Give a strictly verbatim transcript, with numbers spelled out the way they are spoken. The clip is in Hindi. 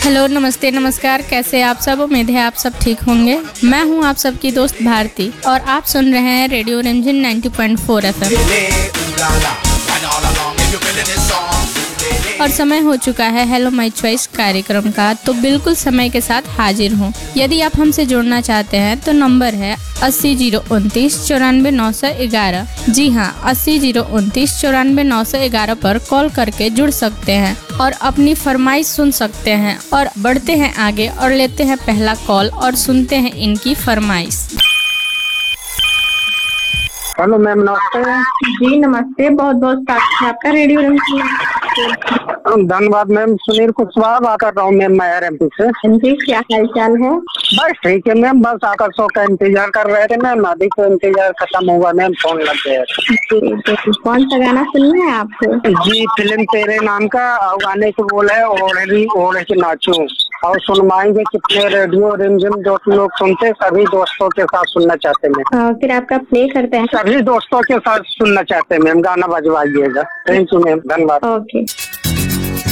हेलो, नमस्ते, नमस्कार। कैसे आप सब? उम्मीद है आप सब ठीक होंगे। मैं हूं आप सबकी दोस्त भारती और आप सुन रहे हैं रेडियो रिमझिम नब्बे पॉइंट चार एफएम। और समय हो चुका है हेलो माय चॉइस कार्यक्रम का, तो बिल्कुल समय के साथ हाजिर हूँ। यदि आप हमसे जुड़ना चाहते हैं तो नंबर है अस्सी जीरो उनतीस चौरानवे नौ सौ ग्यारह। जी हाँ, अस्सी जीरो उनतीस चौरानवे नौ सौ ग्यारह पर कॉल करके जुड़ सकते हैं और अपनी फरमाइश सुन सकते हैं। और बढ़ते हैं आगे और लेते हैं पहला कॉल और सुनते हैं इनकी फरमाइश। हेलो मैम, नमस्ते। जी नमस्ते, बहुत बहुत स्वागत है आपका रेडियो रिमझिम। धन्यवाद मैम। सुनील कुशवाहा बात कर रहा हूँ मैम, मैं एमपी से। जी, क्या हाल चाल है? बस ठीक है मैम, बस आकर शो का इंतजार कर रहे थे मैम, अभी तो इंतजार खत्म हुआ मैम, फोन लग गया। कौन सा गाना सुनना है आपको? जी, फिल्म तेरे नाम का गाने को बोल है ओढ़ी ओढ़ के नाचूं, और सुनवाएंगे कितने रेडियो रिमझिम जो लोग सुनते, सभी दोस्तों के साथ सुनना चाहते मैम। फिर आपका प्ले करते हैं। सभी दोस्तों के साथ सुनना चाहते मैम, गाना बजवाइएगा। थैंक यू मैम, धन्यवाद। ओके।